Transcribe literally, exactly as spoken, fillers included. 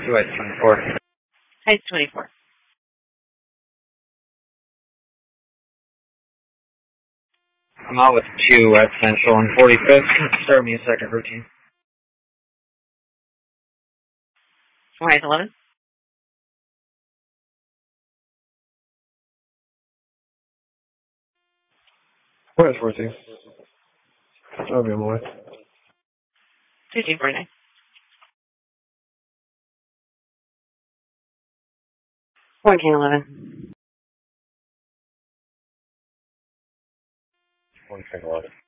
Two Ice twenty-four. Ice twenty-four. I'm out with two at Central and forty-fifth. Start me a second routine. Rise eleven. Where's fourteen? I'll be on my way. Fifteen forty-nine. Fourteen eleven. One thing eleven.